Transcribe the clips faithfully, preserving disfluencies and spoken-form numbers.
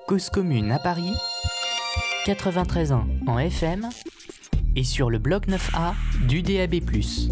Cause commune à Paris, quatre-vingt-treize ans en F M et sur le bloc neuf A du D A B plus.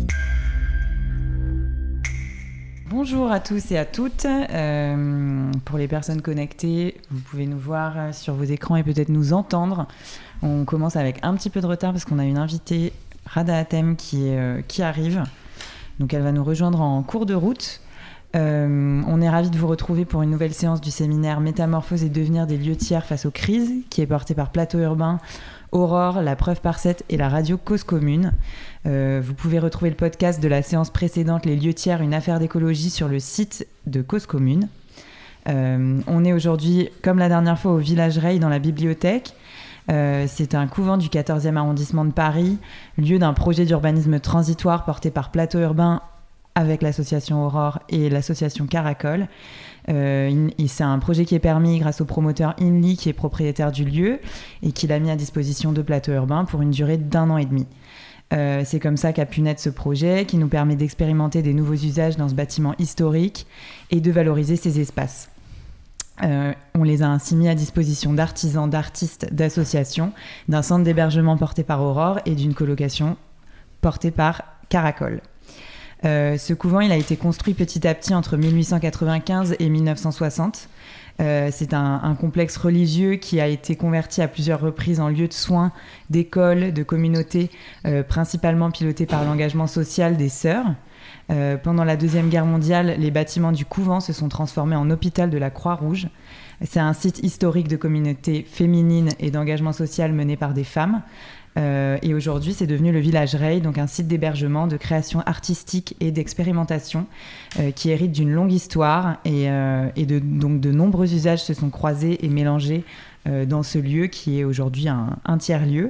Bonjour à tous et à toutes. Euh, pour les personnes connectées, vous pouvez nous voir sur vos écrans et peut-être nous entendre. On commence avec un petit peu de retard parce qu'on a une invitée, Rada Hatem, qui, est, euh, qui arrive. Donc elle va nous rejoindre en cours de route. Euh, on est ravis de vous retrouver pour une nouvelle séance du séminaire Métamorphose et devenir des lieux tiers face aux crises, qui est porté par Plateau Urbain, Aurore, La Preuve par sept et la radio Cause commune. Euh, vous pouvez retrouver le podcast de la séance précédente, Les lieux tiers, une affaire d'écologie, sur le site de Cause commune. Euh, on est aujourd'hui, comme la dernière fois, au Village Reille dans la bibliothèque. Euh, c'est un couvent du quatorzième arrondissement de Paris, lieu d'un projet d'urbanisme transitoire porté par Plateau Urbain avec l'association Aurore et l'association Caracol. Euh, et c'est un projet qui est permis grâce au promoteur Inly, qui est propriétaire du lieu et qui l'a mis à disposition de Plateau Urbain pour une durée d'un an et demi. Euh, c'est comme ça qu'a pu naître ce projet qui nous permet d'expérimenter des nouveaux usages dans ce bâtiment historique et de valoriser ces espaces. Euh, on les a ainsi mis à disposition d'artisans, d'artistes, d'associations, d'un centre d'hébergement porté par Aurore et d'une colocation portée par Caracol. Euh, ce couvent, il a été construit petit à petit entre mille huit cent quatre-vingt-quinze et mille neuf cent soixante. Euh, c'est un, un complexe religieux qui a été converti à plusieurs reprises en lieu de soins, d'écoles, de communautés, euh, principalement piloté par l'engagement social des sœurs. Euh, pendant la Deuxième Guerre mondiale, les bâtiments du couvent se sont transformés en hôpital de la Croix-Rouge. C'est un site historique de communautés féminines et d'engagement social mené par des femmes. Euh, et aujourd'hui, c'est devenu le Village Reille, donc un site d'hébergement, de création artistique et d'expérimentation euh, qui hérite d'une longue histoire et, euh, et de, donc de nombreux usages se sont croisés et mélangés euh, dans ce lieu qui est aujourd'hui un, un tiers-lieu.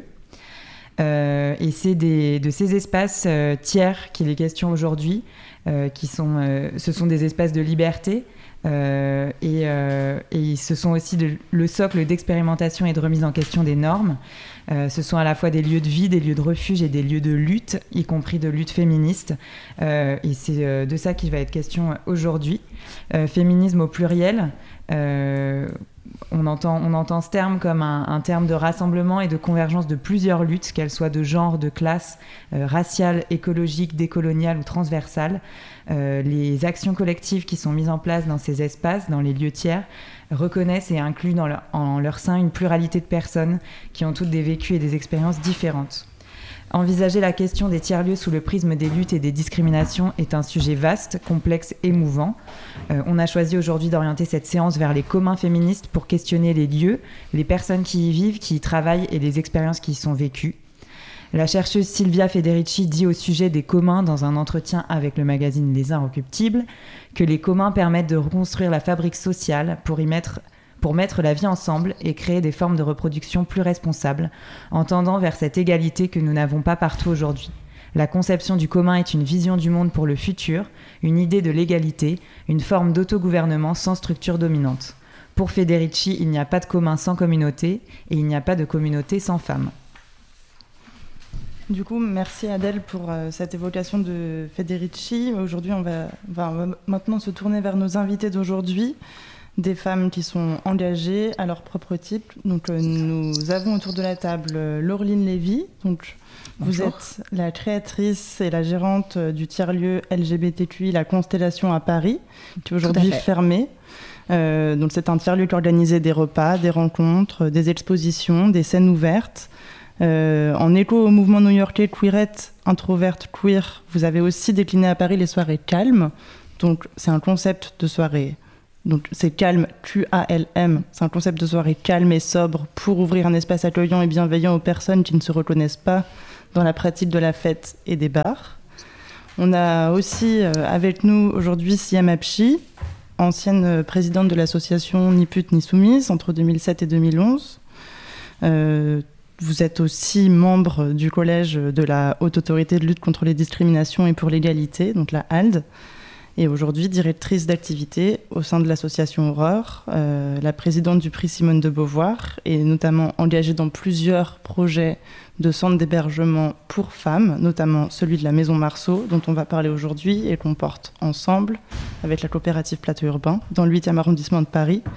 Euh, et c'est des, de ces espaces euh, tiers qu'il est question aujourd'hui, euh, qui sont, euh, ce sont des espaces de liberté. Euh, et, euh, et ce sont aussi de, le socle d'expérimentation et de remise en question des normes. Euh, ce sont à la fois des lieux de vie, des lieux de refuge et des lieux de lutte, y compris de lutte féministe. Euh, et c'est euh, de ça qu'il va être question aujourd'hui. Euh, féminisme au pluriel. Euh, on, entend, on entend ce terme comme un, un terme de rassemblement et de convergence de plusieurs luttes, qu'elles soient de genre, de classe, euh, raciale, écologique, décoloniale ou transversale. Euh, les actions collectives qui sont mises en place dans ces espaces, dans les lieux tiers, reconnaissent et incluent dans leur, en leur sein une pluralité de personnes qui ont toutes des vécus et des expériences différentes. Envisager la question des tiers-lieux sous le prisme des luttes et des discriminations est un sujet vaste, complexe et mouvant. Euh, on a choisi aujourd'hui d'orienter cette séance vers les communs féministes pour questionner les lieux, les personnes qui y vivent, qui y travaillent et les expériences qui y sont vécues. La chercheuse Silvia Federici dit au sujet des communs dans un entretien avec le magazine Les Inrecuptibles que les communs permettent de reconstruire la fabrique sociale pour y mettre, pour mettre la vie ensemble et créer des formes de reproduction plus responsables, en tendant vers cette égalité que nous n'avons pas partout aujourd'hui. La conception du commun est une vision du monde pour le futur, une idée de l'égalité, une forme d'autogouvernement sans structure dominante. Pour Federici, il n'y a pas de commun sans communauté et il n'y a pas de communauté sans femmes. Du coup, merci Adèle pour euh, cette évocation de Federici. Aujourd'hui, on va, va, on va maintenant se tourner vers nos invités d'aujourd'hui, des femmes qui sont engagées à leur propre type. Donc, euh, nous avons autour de la table euh, Laureline Lévy. Donc, vous êtes la créatrice et la gérante euh, du tiers-lieu L G B T Q I La Constellation à Paris, qui est aujourd'hui fermé. Euh, donc, c'est un tiers-lieu qui organisait des repas, des rencontres, des expositions, des scènes ouvertes. Euh, en écho au mouvement new-yorkais Queerette, introverte, queer, vous avez aussi décliné à Paris les soirées calmes. Donc, c'est un concept de soirée. Donc, c'est calme, Q A L M. C'est un concept de soirée calme et sobre pour ouvrir un espace accueillant et bienveillant aux personnes qui ne se reconnaissent pas dans la pratique de la fête et des bars. On a aussi euh, avec nous aujourd'hui Siam Apchi, ancienne présidente de l'association Ni pute ni soumise entre deux mille sept et deux mille onze. Euh, Vous êtes aussi membre du collège de la Haute Autorité de lutte contre les discriminations et pour l'égalité, donc la H A L D, et aujourd'hui directrice d'activité au sein de l'association Aurore, euh, la présidente du prix Simone de Beauvoir, et notamment engagée dans plusieurs projets de centres d'hébergement pour femmes, notamment celui de la Maison Marceau, dont on va parler aujourd'hui et qu'on porte ensemble avec la coopérative Plateau Urbain, dans le huitième arrondissement de Paris,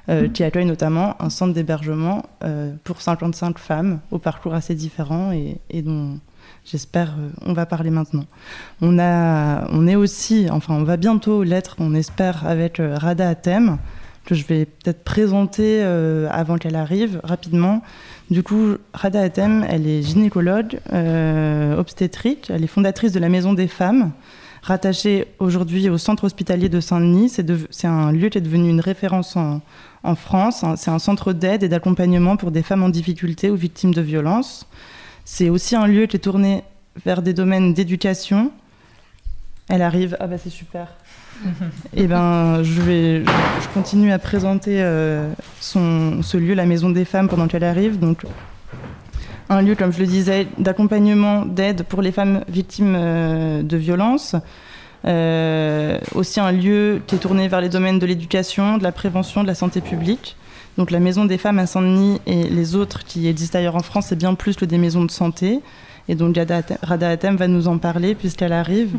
euh, qui accueille notamment un centre d'hébergement euh, pour cinquante-cinq femmes au parcours assez différent et, et dont j'espère euh, on va parler maintenant. On, a, on est aussi, enfin on va bientôt l'être, on espère, avec euh, Rada Hatem, que je vais peut-être présenter euh, avant qu'elle arrive rapidement. Du coup, Rada Hatem, elle est gynécologue, euh, obstétrique, elle est fondatrice de la Maison des Femmes, rattachée aujourd'hui au centre hospitalier de Saint-Denis. C'est, de, c'est un lieu qui est devenu une référence en, en France. C'est un centre d'aide et d'accompagnement pour des femmes en difficulté ou victimes de violences. C'est aussi un lieu qui est tourné vers des domaines d'éducation. Elle arrive. Ah bah c'est super. Et ben je vais, je continue à présenter euh, son, ce lieu, la Maison des Femmes, pendant qu'elle arrive. Donc un lieu, comme je le disais, d'accompagnement, d'aide pour les femmes victimes euh, de violences. Euh, aussi un lieu qui est tourné vers les domaines de l'éducation, de la prévention, de la santé publique. Donc la Maison des Femmes à Saint-Denis et les autres qui existent ailleurs en France, c'est bien plus que des maisons de santé. Et donc Rada Hatem va nous en parler puisqu'elle arrive.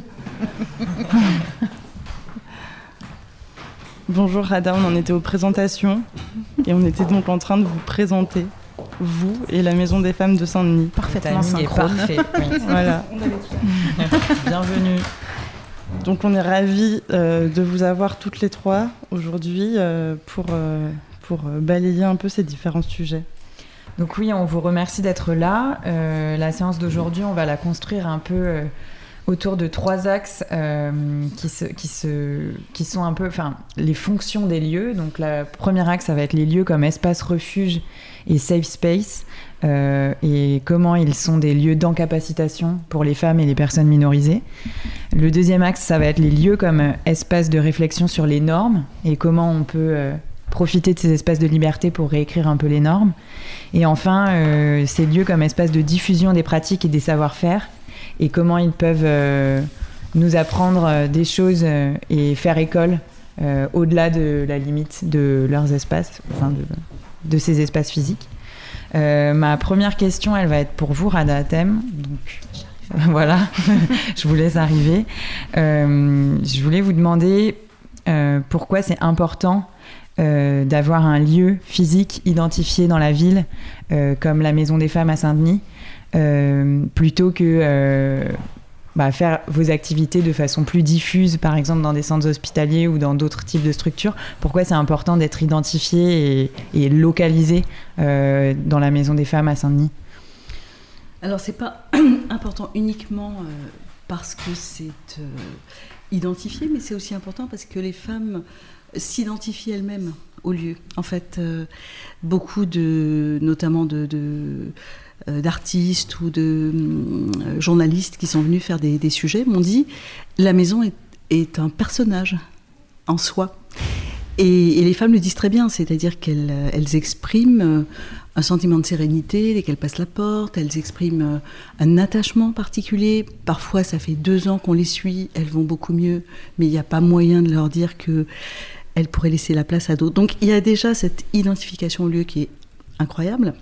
Bonjour Rada, on en était aux présentations et on était donc en train de vous présenter, vous et la Maison des Femmes de Saint-Denis. Parfaitement synchrone. Parfait. Oui. Voilà. Bienvenue. Donc on est ravis euh, de vous avoir toutes les trois aujourd'hui euh, pour, euh, pour balayer un peu ces différents sujets. Donc oui, on vous remercie d'être là. Euh, la séance d'aujourd'hui, on va la construire un peu euh, autour de trois axes euh, qui, se, qui, se, qui sont un peu, enfin, les fonctions des lieux. Donc le premier axe, ça va être les lieux comme espace refuge et safe space, euh, et comment ils sont des lieux d'encapacitation pour les femmes et les personnes minorisées. Le deuxième axe, ça va être les lieux comme euh, espace de réflexion sur les normes et comment on peut euh, profiter de ces espaces de liberté pour réécrire un peu les normes. Et enfin, euh, ces lieux comme espace de diffusion des pratiques et des savoir-faire, et comment ils peuvent euh, nous apprendre euh, des choses euh, et faire école euh, au-delà de la limite de leurs espaces, enfin de, de ces espaces physiques. Euh, ma première question, elle va être pour vous, Rada Hatem. Donc, voilà, je vous laisse arriver. Euh, je voulais vous demander euh, pourquoi c'est important euh, d'avoir un lieu physique identifié dans la ville, euh, comme la Maison des Femmes à Saint-Denis, Euh, plutôt que euh, bah, faire vos activités de façon plus diffuse, par exemple dans des centres hospitaliers ou dans d'autres types de structures. Pourquoi c'est important d'être identifié et, et localisé euh, dans la Maison des Femmes à Saint-Denis ? Alors c'est pas important uniquement euh, parce que c'est euh, identifié, mais c'est aussi important parce que les femmes s'identifient elles-mêmes au lieu. En fait, euh, beaucoup de, notamment de, de d'artistes ou de euh, journalistes qui sont venus faire des, des sujets m'ont dit la maison est, est un personnage en soi. Et, et les femmes le disent très bien, c'est-à-dire qu'elles elles expriment un sentiment de sérénité dès qu'elles passent la porte, elles expriment un attachement particulier. Parfois, ça fait deux ans qu'on les suit, elles vont beaucoup mieux, mais il n'y a pas moyen de leur dire qu'elles pourraient laisser la place à d'autres. Donc il y a déjà cette identification au lieu qui est incroyable.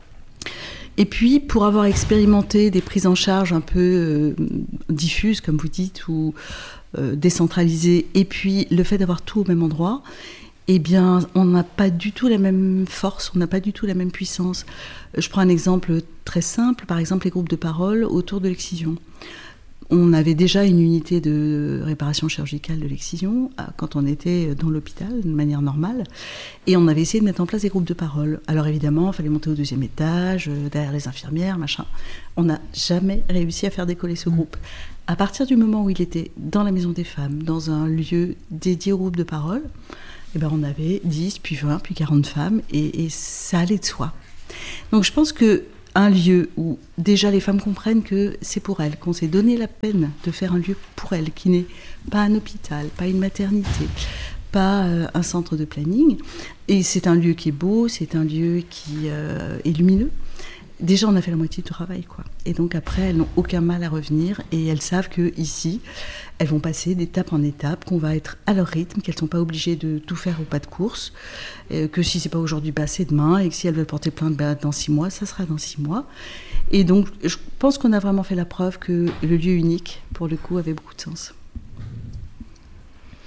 Et puis, pour avoir expérimenté des prises en charge un peu euh, diffuses, comme vous dites, ou euh, décentralisées, et puis le fait d'avoir tout au même endroit, eh bien, on n'a pas du tout la même force, on n'a pas du tout la même puissance. Je prends un exemple très simple, par exemple les groupes de parole autour de l'excision. On avait déjà une unité de réparation chirurgicale de l'excision quand on était dans l'hôpital, de manière normale, et on avait essayé de mettre en place des groupes de parole. Alors évidemment, il fallait monter au deuxième étage, derrière les infirmières, machin. On n'a jamais réussi à faire décoller ce groupe. À partir du moment où il était dans la Maison des Femmes, dans un lieu dédié au groupe de parole, eh ben on avait dix, puis vingt, puis quarante femmes, et, et ça allait de soi. Donc je pense que un lieu où déjà les femmes comprennent que c'est pour elles, qu'on s'est donné la peine de faire un lieu pour elles, qui n'est pas un hôpital, pas une maternité, pas euh, un centre de planning. Et c'est un lieu qui est beau, c'est un lieu qui euh, est lumineux. Déjà, on a fait la moitié du travail, quoi. Et donc après, elles n'ont aucun mal à revenir et elles savent qu'ici, elles vont passer d'étape en étape, qu'on va être à leur rythme, qu'elles ne sont pas obligées de tout faire au pas de course, euh, que si ce n'est pas aujourd'hui, bah, c'est demain, et que si elles veulent porter plainte bah, dans six mois, ça sera dans six mois. Et donc, je pense qu'on a vraiment fait la preuve que le lieu unique, pour le coup, avait beaucoup de sens.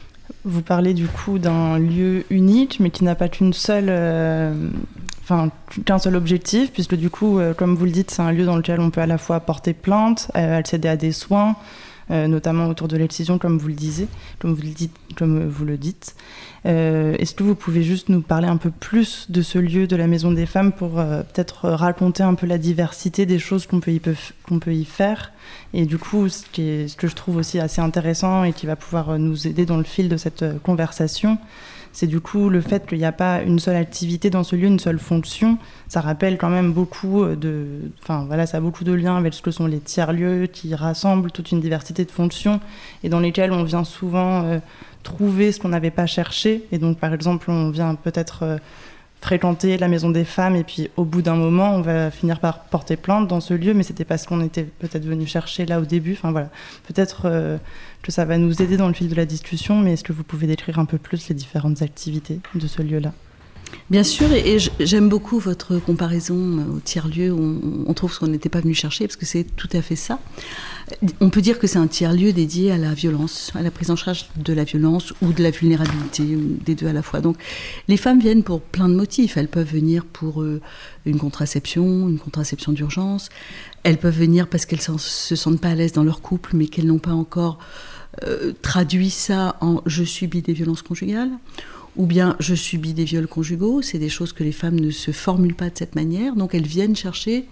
vous parlez du coup d'un lieu unique, mais qui n'a pas qu'une seule, euh, enfin, qu'un seul objectif, puisque du coup, euh, comme vous le dites, c'est un lieu dans lequel on peut à la fois porter plainte, euh, accéder à des soins, euh, notamment autour de l'excision, comme vous le disiez, comme vous le dites, comme vous le dites. Euh, est-ce que vous pouvez juste nous parler un peu plus de ce lieu de la Maison des Femmes pour euh, peut-être raconter un peu la diversité des choses qu'on peut y, peut, qu'on peut y faire, et du coup ce, qui est, ce que je trouve aussi assez intéressant et qui va pouvoir nous aider dans le fil de cette conversation, c'est du coup le fait qu'il n'y a pas une seule activité dans ce lieu, une seule fonction. Ça rappelle quand même beaucoup de, enfin voilà, ça a beaucoup de liens avec ce que sont les tiers-lieux qui rassemblent toute une diversité de fonctions et dans lesquels on vient souvent euh, trouver ce qu'on n'avait pas cherché. Et donc, par exemple, on vient peut-être euh, fréquenter la Maison des Femmes et puis au bout d'un moment, on va finir par porter plainte dans ce lieu, mais c'était parce qu'on était peut-être venu chercher là au début. Enfin voilà, peut-être euh, que ça va nous aider dans le fil de la discussion, mais est-ce que vous pouvez décrire un peu plus les différentes activités de ce lieu-là ? Bien sûr, et, et j'aime beaucoup votre comparaison au tiers-lieu où on, on trouve ce qu'on n'était pas venu chercher, parce que c'est tout à fait ça. On peut dire que c'est un tiers-lieu dédié à la violence, à la prise en charge de la violence ou de la vulnérabilité, ou des deux à la fois. Donc les femmes viennent pour plein de motifs. Elles peuvent venir pour euh, une contraception, une contraception d'urgence. Elles peuvent venir parce qu'elles ne se sentent pas à l'aise dans leur couple, mais qu'elles n'ont pas encore euh, traduit ça en « je subis des violences conjugales ». Ou bien je subis des viols conjugaux, c'est des choses que les femmes ne se formulent pas de cette manière, donc elles viennent chercher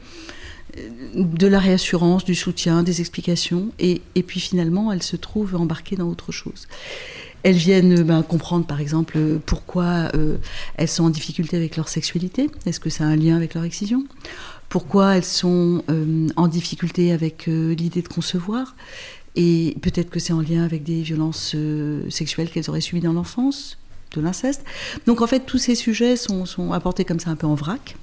de la réassurance, du soutien, des explications, et, et puis finalement elles se trouvent embarquées dans autre chose. Elles viennent ben, comprendre par exemple pourquoi euh, elles sont en difficulté avec leur sexualité, est-ce que ça a un lien avec leur excision ? Pourquoi elles sont euh, en difficulté avec euh, l'idée de concevoir ? Et peut-être que c'est en lien avec des violences euh, sexuelles qu'elles auraient subies dans l'enfance, de l'inceste. Donc en fait, tous ces sujets sont, sont apportés comme ça un peu en vrac.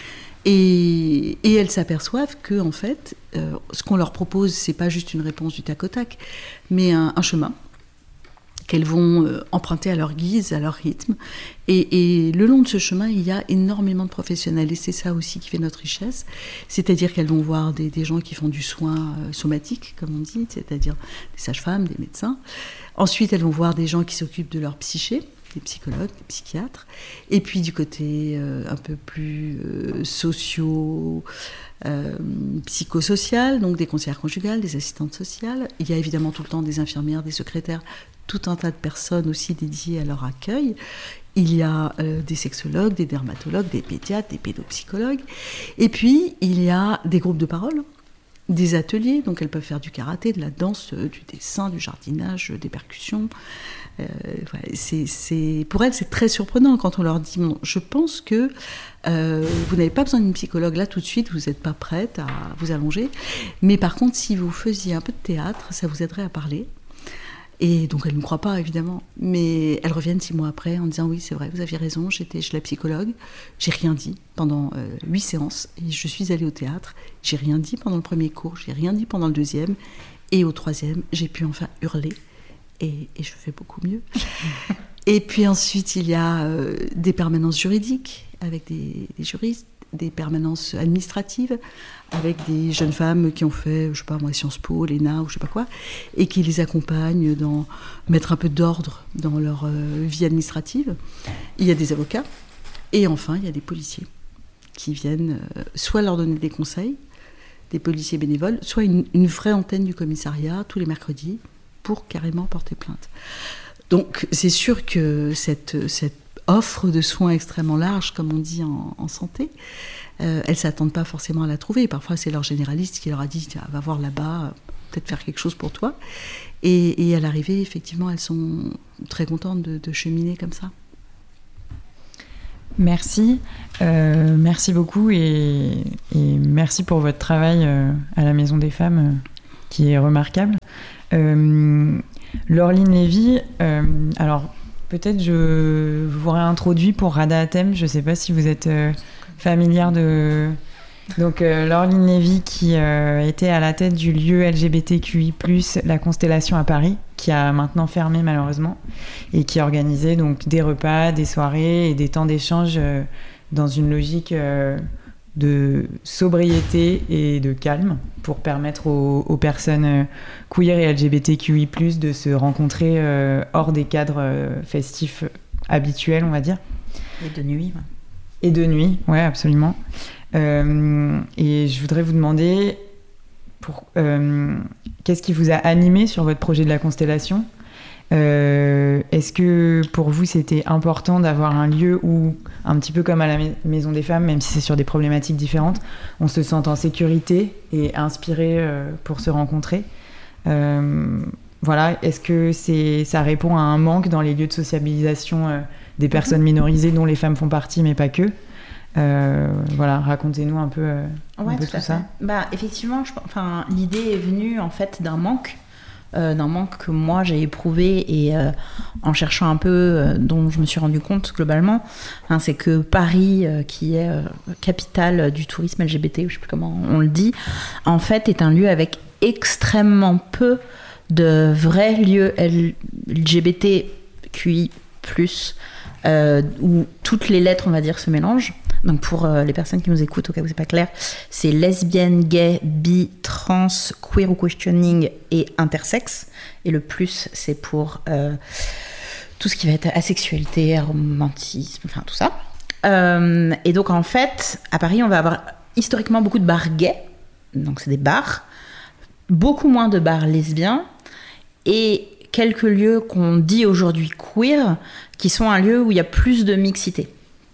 Et, et elles s'aperçoivent que en fait, euh, ce qu'on leur propose, c'est pas juste une réponse du tac au tac, mais un, un chemin qu'elles vont euh, emprunter à leur guise, à leur rythme. Et, et le long de ce chemin, il y a énormément de professionnels. Et c'est ça aussi qui fait notre richesse. C'est-à-dire qu'elles vont voir des, des gens qui font du soin euh, somatique, comme on dit, c'est-à-dire des sages-femmes, des médecins. Ensuite, elles vont voir des gens qui s'occupent de leur psyché, des psychologues, des psychiatres, et puis du côté euh, un peu plus euh, socio, euh, psychosocial, donc des conseillères conjugales, des assistantes sociales. Il y a évidemment tout le temps des infirmières, des secrétaires, tout un tas de personnes aussi dédiées à leur accueil. Il y a euh, des sexologues, des dermatologues, des pédiatres, des pédopsychologues. Et puis, il y a des groupes de parole, des ateliers, donc elles peuvent faire du karaté, de la danse, du dessin, du jardinage, des percussions. Euh, voilà, c'est, c'est, pour elles, c'est très surprenant quand on leur dit bon, « je pense que euh, vous n'avez pas besoin d'une psychologue là tout de suite, vous n'êtes pas prête à vous allonger, mais par contre, si vous faisiez un peu de théâtre, ça vous aiderait à parler. » Et donc elles ne me croient pas, évidemment, mais elles reviennent six mois après en disant « oui, c'est vrai, vous aviez raison, j'étais chez la psychologue, j'ai rien dit pendant euh, huit séances, et je suis allée au théâtre, j'ai rien dit pendant le premier cours, j'ai rien dit pendant le deuxième, et au troisième, j'ai pu enfin hurler, et, et je fais beaucoup mieux. » Et puis ensuite, il y a euh, des permanences juridiques avec des, des juristes, des permanences administratives avec des jeunes femmes qui ont fait, je sais pas moi, Sciences Po, l'E N A ou je sais pas quoi, et qui les accompagnent dans mettre un peu d'ordre dans leur euh, vie administrative. Il y a des avocats, et enfin, il y a des policiers qui viennent euh, soit leur donner des conseils, des policiers bénévoles, soit une, une vraie antenne du commissariat tous les mercredis pour carrément porter plainte. Donc, c'est sûr que cette, cette offre de soins extrêmement large, comme on dit en, en santé, euh, elles ne s'attendent pas forcément à la trouver. Parfois, c'est leur généraliste qui leur a dit « va voir là-bas, peut-être faire quelque chose pour toi ». Et, et à l'arrivée, effectivement, elles sont très contentes de, de cheminer comme ça. Merci, euh, merci beaucoup et, et merci pour votre travail euh, à la Maison des Femmes euh, qui est remarquable. Euh, Laureline Lévy, euh, alors peut-être je vous réintroduis pour Rada Hatem, je ne sais pas si vous êtes euh, familière de... Donc euh, Laureline Lévy qui euh, était à la tête du lieu L G B T Q I plus, la Constellation à Paris, qui a maintenant fermé malheureusement, et qui organisait donc des repas, des soirées et des temps d'échange euh, dans une logique euh, de sobriété et de calme pour permettre aux, aux personnes queer et L G B T Q I plus, de se rencontrer euh, hors des cadres euh, festifs habituels, on va dire. Et de nuit. Ouais. Et de nuit, ouais, absolument. Euh, et je voudrais vous demander, pour, euh, qu'est-ce qui vous a animé sur votre projet de la constellation ? Euh, est-ce que pour vous c'était important d'avoir un lieu où, un petit peu comme à la Maison des Femmes, même si c'est sur des problématiques différentes, on se sente en sécurité et inspiré euh, pour se rencontrer ? euh, Voilà, est-ce que c'est, ça répond à un manque dans les lieux de sociabilisation euh, des personnes minorisées dont les femmes font partie, mais pas que ? Euh, voilà, racontez-nous un peu, euh, ouais, un peu tout, tout ça. Bah, effectivement, je, enfin, l'idée est venue en fait d'un manque. Euh, d'un manque que moi j'ai éprouvé et euh, en cherchant un peu, euh, dont je me suis rendu compte globalement, hein, c'est que Paris, euh, qui est euh, capitale du tourisme L G B T, je sais plus comment on le dit, en fait est un lieu avec extrêmement peu de vrais lieux L G B T Q I plus, euh, où toutes les lettres, on va dire, se mélangent. Donc pour euh, les personnes qui nous écoutent, au cas où c'est pas clair, c'est lesbienne, gay, bi, trans, queer ou questioning et intersexe. Et le plus, c'est pour euh, tout ce qui va être asexualité, aromantisme, enfin tout ça. Euh, et donc en fait, à Paris, on va avoir historiquement beaucoup de bars gays, donc c'est des bars, beaucoup moins de bars lesbiens, et quelques lieux qu'on dit aujourd'hui queer, qui sont un lieu où il y a plus de mixité.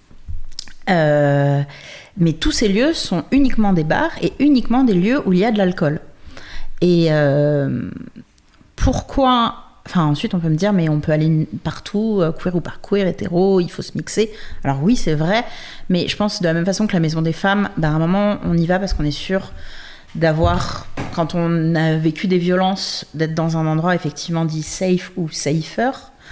Euh, mais tous ces lieux sont uniquement des bars et uniquement des lieux où il y a de l'alcool. Et euh, pourquoi... Enfin, ensuite, on peut me dire, mais on peut aller partout, queer ou pas queer, hétéro, il faut se mixer. Alors oui, c'est vrai, mais je pense de la même façon que la Maison des Femmes, ben, à un moment, on y va parce qu'on est sûr d'avoir, quand on a vécu des violences, d'être dans un endroit effectivement dit safe ou safer.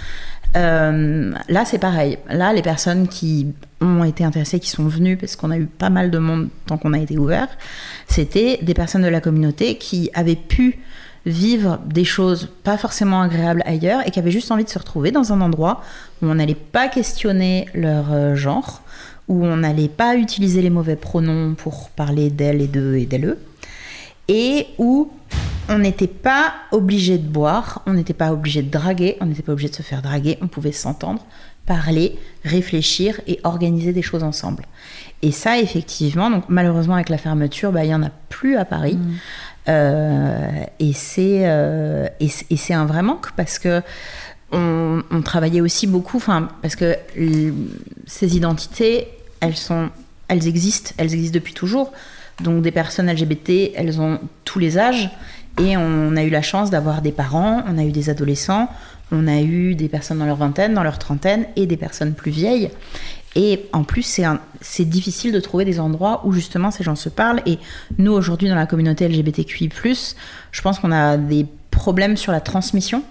Euh, là, c'est pareil. Là, les personnes qui ont été intéressées, qui sont venues, parce qu'on a eu pas mal de monde tant qu'on a été ouvert, c'était des personnes de la communauté qui avaient pu vivre des choses pas forcément agréables ailleurs et qui avaient juste envie de se retrouver dans un endroit où on n'allait pas questionner leur euh, genre, où on n'allait pas utiliser les mauvais pronoms pour parler d'elle et d'eux et d'elle, et où on n'était pas obligé de boire, on n'était pas obligé de draguer, on n'était pas obligé de se faire draguer, on pouvait s'entendre, parler, réfléchir et organiser des choses ensemble. Et ça, effectivement, donc malheureusement avec la fermeture, bah, il n'y en a plus à Paris. Mmh. Euh, et, c'est, euh, et, c'est, et c'est un vrai manque parce que on, on travaillait aussi beaucoup, parce que ces identités, elles, sont, elles existent, elles existent depuis toujours. Donc des personnes L G B T, elles ont tous les âges. Et on a eu la chance d'avoir des parents, on a eu des adolescents, on a eu des personnes dans leur vingtaine, dans leur trentaine, et des personnes plus vieilles. Et en plus, c'est, un, c'est difficile de trouver des endroits où justement ces gens se parlent. Et nous, aujourd'hui, dans la communauté L G B T Q I plus, je pense qu'on a des problèmes sur la transmission,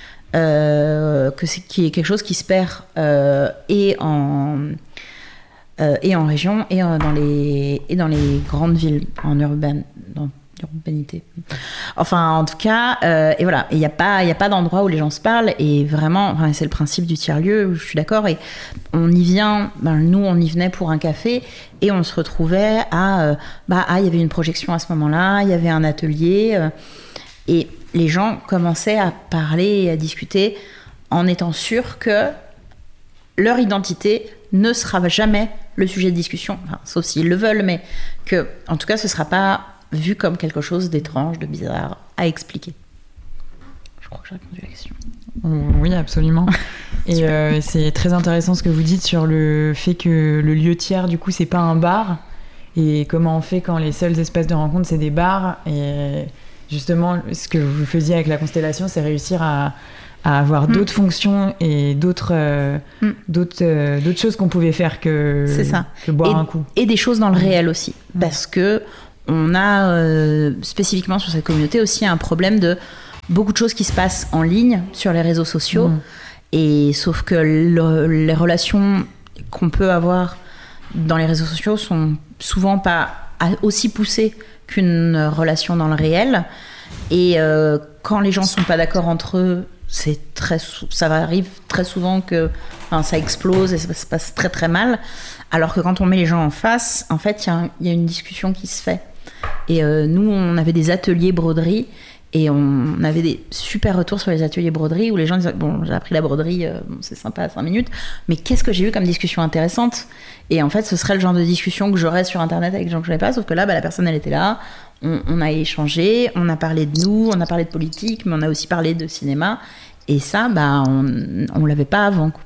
euh, que c'est, qui est quelque chose qui se perd euh, et en... Euh, et en région, et, euh, dans les, et dans les grandes villes, en urbain, dans l'urbanité. Enfin, en tout cas, euh, et voilà, il n'y a pas, il n'y a pas d'endroit où les gens se parlent, et vraiment, enfin, c'est le principe du tiers-lieu, je suis d'accord, et on y vient, ben, nous, on y venait pour un café, et on se retrouvait à, euh, bah, ah, il y avait une projection à ce moment-là, il y avait un atelier, euh, et les gens commençaient à parler et à discuter en étant sûrs que leur identité ne sera jamais le sujet de discussion, enfin, sauf s'ils le veulent, mais que, en tout cas, ce ne sera pas vu comme quelque chose d'étrange, de bizarre à expliquer. Je crois que j'ai répondu à la question. Oui, absolument. Et euh, c'est très intéressant ce que vous dites sur le fait que le lieu tiers, du coup, c'est pas un bar. Et comment on fait quand les seuls espaces de rencontre, c'est des bars. Et justement, ce que vous faisiez avec la constellation, c'est réussir à à avoir mmh. d'autres fonctions et d'autres, euh, mmh. d'autres, euh, d'autres choses qu'on pouvait faire que, c'est ça. que boire et, un coup. Et des choses dans le réel aussi. Mmh. Parce que on a euh, spécifiquement sur cette communauté aussi un problème de beaucoup de choses qui se passent en ligne sur les réseaux sociaux. Mmh. Et sauf que le, les relations qu'on peut avoir dans les réseaux sociaux sont souvent pas aussi poussées qu'une relation dans le réel. Et euh, quand les gens sont pas d'accord entre eux c'est très, ça arrive très souvent que enfin, ça explose et ça se passe très très mal. Alors que quand on met les gens en face, en fait, il y, y a une discussion qui se fait. Et euh, nous, on avait des ateliers broderie et on avait des super retours sur les ateliers broderie où les gens disaient bon, j'ai appris la broderie, euh, bon, c'est sympa, cinq minutes, mais qu'est-ce que j'ai eu comme discussion intéressante? Et en fait, ce serait le genre de discussion que j'aurais sur Internet avec des gens que je ne connais pas, sauf que là, bah, la personne, elle était là. On, on a échangé, on a parlé de nous, on a parlé de politique, mais on a aussi parlé de cinéma. Et ça, bah, on ne l'avait pas avant. Quoi.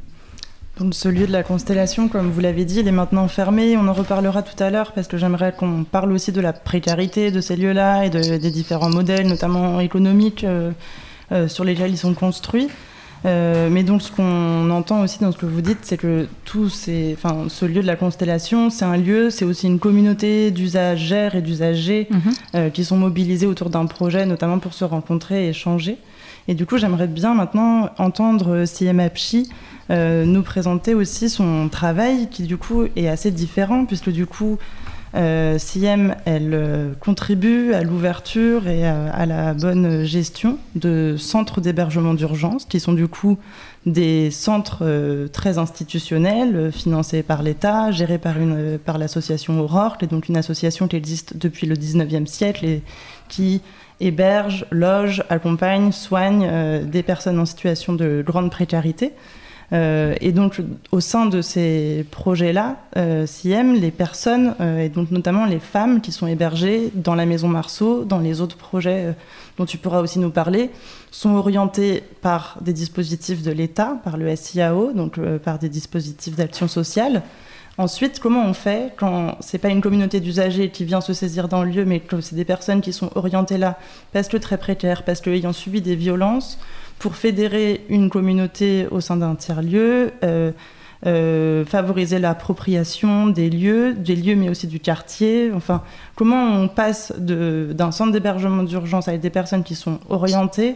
Donc, ce lieu de la Constellation, comme vous l'avez dit, il est maintenant fermé. On en reparlera tout à l'heure parce que j'aimerais qu'on parle aussi de la précarité de ces lieux-là et de, des différents modèles, notamment économiques, euh, euh, sur lesquels ils sont construits. Euh, mais donc, ce qu'on entend aussi dans ce que vous dites, c'est que tout ces, enfin, ce lieu de la Constellation, c'est un lieu, c'est aussi une communauté d'usagères et d'usagers mmh. euh, qui sont mobilisés autour d'un projet, notamment pour se rencontrer et échanger. Et du coup, j'aimerais bien maintenant entendre Siem Hapchi euh, nous présenter aussi son travail, qui du coup est assez différent, puisque du coup, euh, Siem, elle euh, contribue à l'ouverture et à, à la bonne gestion de centres d'hébergement d'urgence, qui sont du coup des centres euh, très institutionnels, euh, financés par l'État, gérés par, une, par l'association Aurore, qui est donc une association qui existe depuis le dix-neuvième siècle et qui héberge, loge, accompagne, soigne euh, des personnes en situation de grande précarité. Euh, et donc, au sein de ces projets-là, euh, Siem, les personnes, euh, et donc notamment les femmes qui sont hébergées dans la Maison Marceau, dans les autres projets euh, dont tu pourras aussi nous parler, sont orientées par des dispositifs de l'État, par le S I A O, donc euh, par des dispositifs d'action sociale. Ensuite, comment on fait quand c'est pas une communauté d'usagers qui vient se saisir dans le lieu, mais que c'est des personnes qui sont orientées là parce que très précaires, parce qu'ayant subi des violences, pour fédérer une communauté au sein d'un tiers-lieu, euh, euh, favoriser l'appropriation des lieux, des lieux mais aussi du quartier. Enfin, comment on passe de, d'un centre d'hébergement d'urgence avec des personnes qui sont orientées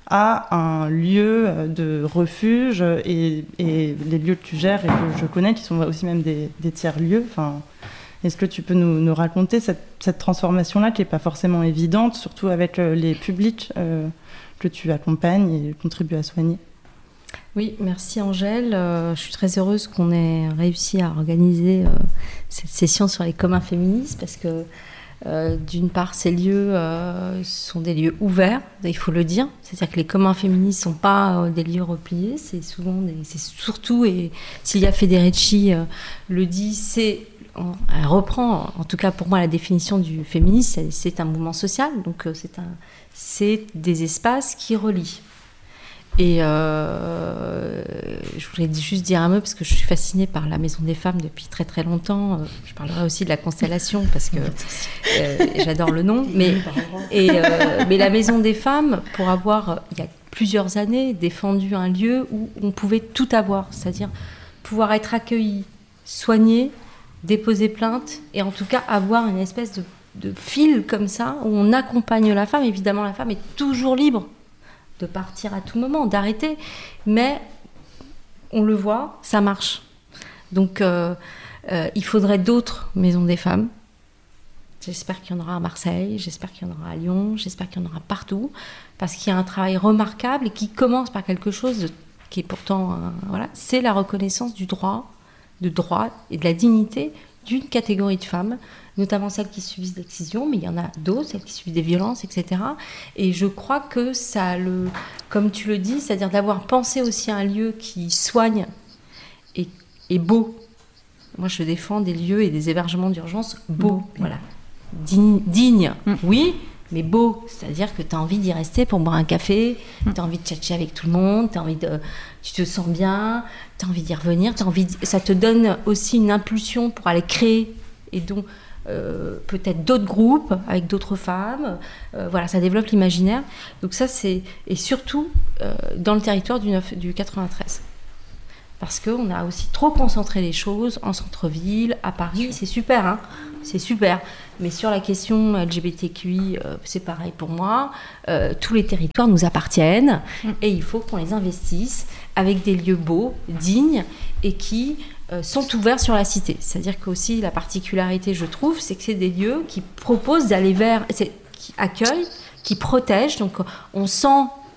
à un lieu de refuge et, et les lieux que tu gères et que je connais, qui sont aussi même des, des tiers-lieux. Enfin, est-ce que tu peux nous, nous raconter cette, cette transformation-là qui n'est pas forcément évidente, surtout avec les publics euh, que tu accompagnes et contribues à soigner? Oui, merci Angèle. Euh, je suis très heureuse qu'on ait réussi à organiser euh, cette session sur les communs féministes parce que Euh, d'une part, ces lieux euh, sont des lieux ouverts, il faut le dire. C'est-à-dire que les communs féministes ne sont pas euh, des lieux repliés, c'est souvent, des, c'est surtout, et Silvia Federici euh, le dit, c'est, on, elle reprend, en tout cas pour moi, la définition du féminisme, c'est, c'est un mouvement social, donc euh, c'est, un, c'est des espaces qui relient. Et euh, je voulais juste dire un mot parce que je suis fascinée par la Maison des Femmes depuis très très longtemps. Je parlerai aussi de la Constellation parce que euh, j'adore le nom. Mais, et, euh, mais la Maison des Femmes, pour avoir, il y a plusieurs années, défendu un lieu où on pouvait tout avoir, c'est-à-dire pouvoir être accueilli, soigné, déposer plainte et en tout cas avoir une espèce de, de fil comme ça où on accompagne la femme. Évidemment, la femme est toujours libre de partir à tout moment, d'arrêter, mais on le voit, ça marche. Donc euh, euh, il faudrait d'autres maisons des femmes. J'espère qu'il y en aura à Marseille, j'espère qu'il y en aura à Lyon, j'espère qu'il y en aura partout, parce qu'il y a un travail remarquable et qui commence par quelque chose de, qui est pourtant, euh, voilà, c'est la reconnaissance du droit, de droit et de la dignité d'une catégorie de femmes, notamment celles qui subissent l'excision, mais il y en a d'autres, celles qui subissent des violences, et cetera. Et je crois que ça, le, comme tu le dis, c'est-à-dire d'avoir pensé aussi à un lieu qui soigne et, et beau. Moi, je défends des lieux et des hébergements d'urgence beaux, mmh. voilà. Digne, digne mmh. oui, mais beau. C'est-à-dire que tu as envie d'y rester pour boire un café, mmh. tu as envie de tchatcher avec tout le monde, t'as envie de, tu te sens bien, tu as envie d'y revenir, t'as envie de, ça te donne aussi une impulsion pour aller créer et donc Euh, peut-être d'autres groupes avec d'autres femmes, euh, voilà, ça développe l'imaginaire. Donc ça, c'est et surtout euh, dans le territoire du, neuf, du quatre-vingt-treize, parce qu'on a aussi trop concentré les choses en centre-ville, à Paris, c'est super, hein, c'est super. Mais sur la question L G B T Q I, euh, c'est pareil pour moi. Euh, tous les territoires nous appartiennent et il faut qu'on les investisse avec des lieux beaux, dignes et qui euh, sont ouverts sur la cité. C'est-à-dire qu'aussi la particularité, je trouve, c'est que c'est des lieux qui proposent d'aller vers, c'est, qui accueillent, qui protègent. Donc on sent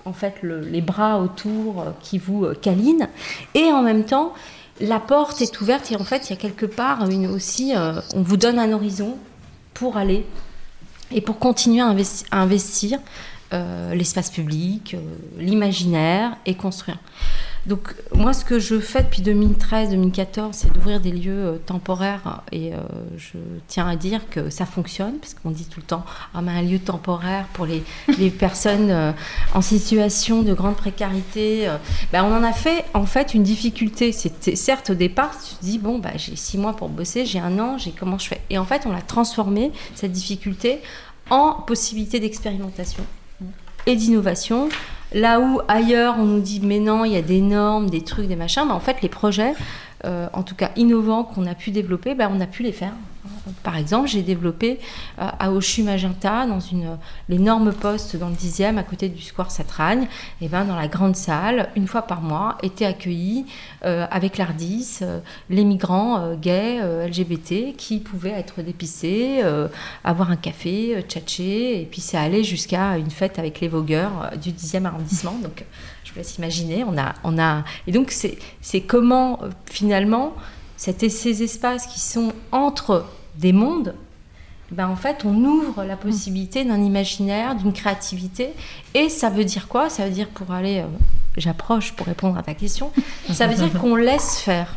en fait le, les bras autour euh, qui vous euh, câlinent, et en même temps la porte est ouverte et en fait il y a quelque part une, aussi euh, on vous donne un horizon pour aller et pour continuer à, investi- à investir euh, l'espace public, euh, l'imaginaire et construire. Donc moi ce que je fais depuis deux mille treize deux mille quatorze, c'est d'ouvrir des lieux euh, temporaires, et euh, je tiens à dire que ça fonctionne, parce qu'on dit tout le temps ah mais un lieu temporaire pour les, les personnes euh, en situation de grande précarité, euh, ben on en a fait en fait une difficulté. C'était certes au départ tu te dis bon bah j'ai six mois pour bosser, j'ai un an, j'ai comment je fais, et en fait on l'a transformé cette difficulté en possibilité d'expérimentation et d'innovation. Là où ailleurs on nous dit mais non, il y a des normes, des trucs, des machins, mais en fait les projets, euh, en tout cas innovants qu'on a pu développer, ben, on a pu les faire. Par exemple, j'ai développé euh, à Auchu Magenta, dans une, l'énorme poste dans le dixième, à côté du square Satragne, et ben, dans la grande salle, une fois par mois, étaient accueillis euh, avec l'Ardis euh, les migrants euh, gays, euh, L G B T, qui pouvaient être dépistés, euh, avoir un café, euh, tchatcher, et puis ça allait jusqu'à une fête avec les vogueurs euh, du dixième arrondissement. Donc, je vous laisse imaginer. On a, on a... Et donc, c'est, c'est comment, euh, finalement, cette, ces espaces qui sont entre des mondes, ben en fait, on ouvre la possibilité d'un imaginaire, d'une créativité. Et ça veut dire quoi ? Ça veut dire, pour aller... Euh, j'approche pour répondre à ta question. Ça veut dire qu'on laisse faire.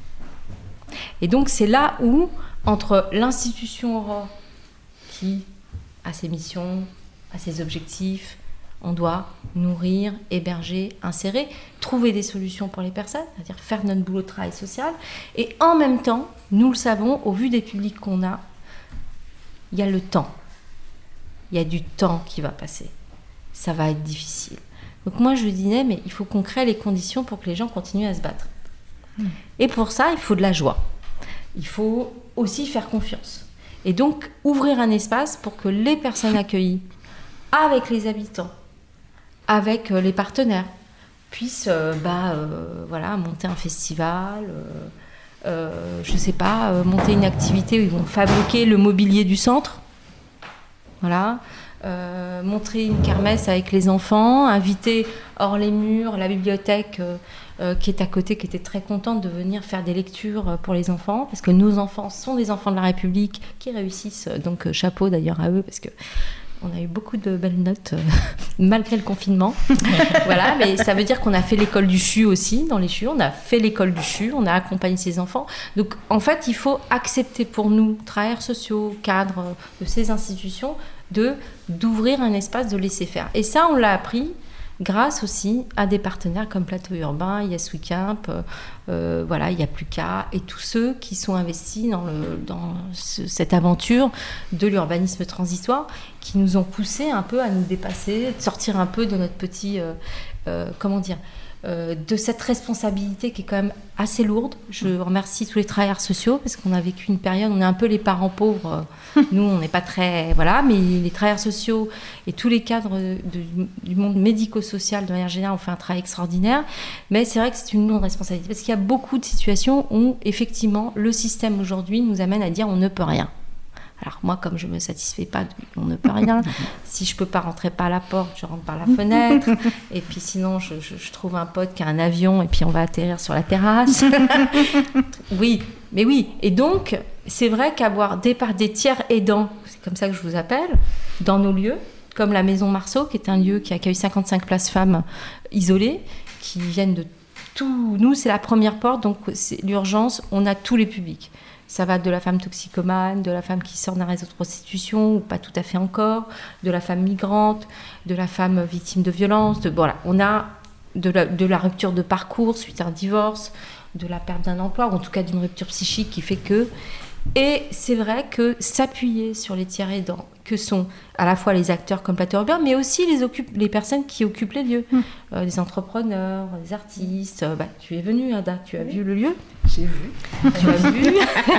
Et donc, c'est là où, entre l'institution Aurore, qui a ses missions, a ses objectifs, on doit nourrir, héberger, insérer, trouver des solutions pour les personnes, c'est-à-dire faire notre boulot de travail social. Et en même temps, nous le savons, au vu des publics qu'on a, il y a le temps. Il y a du temps qui va passer. Ça va être difficile. Donc moi, je disais, mais il faut qu'on crée les conditions pour que les gens continuent à se battre. Mmh. Et pour ça, il faut de la joie. Il faut aussi faire confiance. Et donc, ouvrir un espace pour que les personnes accueillies, avec les habitants, avec euh, les partenaires, puissent euh, bah, euh, voilà, monter un festival, euh, euh, je ne sais pas, euh, monter une activité où ils vont fabriquer le mobilier du centre, voilà, euh, montrer une kermesse avec les enfants, inviter hors les murs la bibliothèque euh, euh, qui est à côté, qui était très contente de venir faire des lectures pour les enfants, parce que nos enfants sont des enfants de la République qui réussissent, donc euh, chapeau d'ailleurs à eux, parce que on a eu beaucoup de belles notes euh, malgré le confinement. Voilà, mais ça veut dire qu'on a fait l'école du C H U aussi, dans les C H U. On a fait l'école du C H U, on a accompagné ces enfants. Donc, en fait, il faut accepter pour nous, travailleurs sociaux, cadres de ces institutions, de, d'ouvrir un espace de laisser faire. Et ça, on l'a appris grâce aussi à des partenaires comme Plateau Urbain, Yes We Camp, euh, voilà, il n'y a plus qu'à, et tous ceux qui sont investis dans, le, dans ce, cette aventure de l'urbanisme transitoire, qui nous ont poussé un peu à nous dépasser, de sortir un peu de notre petit, euh, euh, comment dire, euh, de cette responsabilité qui est quand même assez lourde. Je remercie tous les travailleurs sociaux, parce qu'on a vécu une période, on est un peu les parents pauvres, nous on n'est pas très, voilà, mais les travailleurs sociaux et tous les cadres de, de, du monde médico-social de manière générale ont fait un travail extraordinaire, mais c'est vrai que c'est une lourde responsabilité, parce qu'il y a beaucoup de situations où effectivement le système aujourd'hui nous amène à dire on ne peut rien. Alors moi, comme je ne me satisfais pas, on ne peut rien. Si je ne peux pas rentrer par la porte, je rentre par la fenêtre. Et puis sinon, je, je, je trouve un pote qui a un avion et puis on va atterrir sur la terrasse. Oui, mais oui. Et donc, c'est vrai qu'avoir des, par des tiers aidants, c'est comme ça que je vous appelle, dans nos lieux, comme la Maison Marceau, qui est un lieu qui accueille cinquante-cinq places femmes isolées, qui viennent de tout... Nous, c'est la première porte, donc c'est l'urgence, on a tous les publics. Ça va de la femme toxicomane, de la femme qui sort d'un réseau de prostitution, ou pas tout à fait encore, de la femme migrante, de la femme victime de violence. De, voilà, on a de la, de la rupture de parcours suite à un divorce, de la perte d'un emploi, ou en tout cas d'une rupture psychique qui fait que... Et c'est vrai que s'appuyer sur les tiers aidants, que sont à la fois les acteurs comme Plateau Urbain, mais aussi les, occupe, les personnes qui occupent les lieux, mmh. euh, les entrepreneurs, les artistes. Euh, bah, tu es venue, Ada, tu as oui. vu le lieu ? J'ai vu. Tu as vu,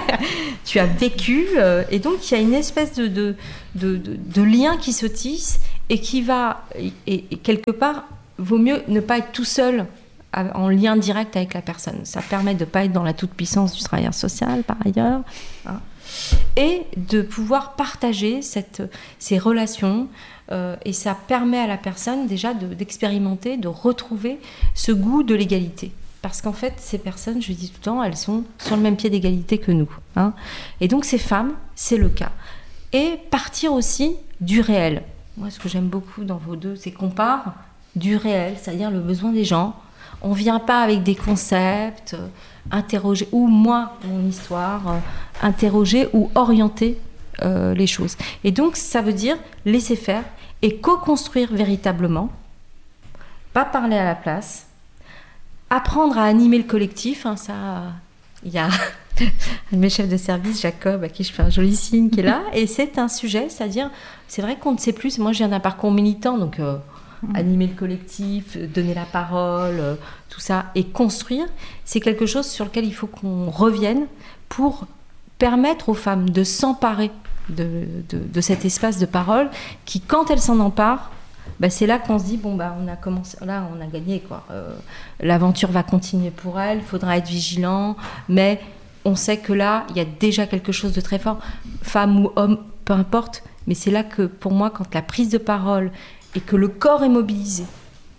tu as vécu. Euh, et donc, il y a une espèce de, de, de, de, de lien qui se tisse et qui va, et, et quelque part, vaut mieux ne pas être tout seul en lien direct avec la personne. Ça permet de ne pas être dans la toute-puissance du travailleur social, par ailleurs, hein, et de pouvoir partager cette, ces relations. Euh, et ça permet à la personne déjà de, d'expérimenter, de retrouver ce goût de l'égalité. Parce qu'en fait, ces personnes, je le dis tout le temps, elles sont sur le même pied d'égalité que nous. Hein. Et donc, ces femmes, c'est le cas. Et partir aussi du réel. Moi, ce que j'aime beaucoup dans vos deux, c'est qu'on part du réel, c'est-à-dire le besoin des gens. On ne vient pas avec des concepts, euh, interroger, ou moi, mon histoire, euh, interroger ou orienter euh, les choses. Et donc, ça veut dire laisser faire et co-construire véritablement, pas parler à la place, apprendre à animer le collectif. Hein, ça, il y a un de mes chefs de service, Jacob, à qui je fais un joli signe, qui est là, et c'est un sujet, c'est-à-dire, c'est vrai qu'on ne sait plus. Moi, je viens d'un parcours militant, donc euh, animer le collectif, donner la parole, euh, tout ça, et construire, c'est quelque chose sur lequel il faut qu'on revienne pour permettre aux femmes de s'emparer de, de, de cet espace de parole qui, quand elles s'en emparent, bah c'est là qu'on se dit, bon, bah, on a commencé, là, on a gagné, quoi. Euh, l'aventure va continuer pour elles, il faudra être vigilant, mais on sait que là, il y a déjà quelque chose de très fort, femme ou homme, peu importe, mais c'est là que, pour moi, quand la prise de parole et que le corps est mobilisé,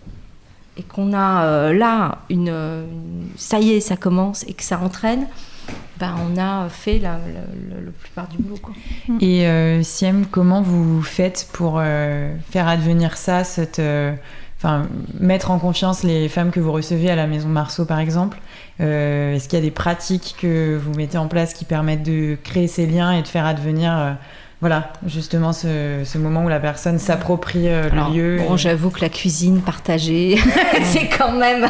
et qu'on a euh, là, une, une, ça y est, ça commence, et que ça entraîne, ben, on a fait la, la, la, la plupart du boulot, quoi. Et euh, Siem, comment vous faites pour euh, faire advenir ça, cette, euh, mettre en confiance les femmes que vous recevez à la Maison Marceau, par exemple? euh, Est-ce qu'il y a des pratiques que vous mettez en place qui permettent de créer ces liens et de faire advenir euh, voilà, justement ce, ce moment où la personne s'approprie euh, Alors, le lieu? Bon, et... J'avoue que la cuisine partagée, c'est quand même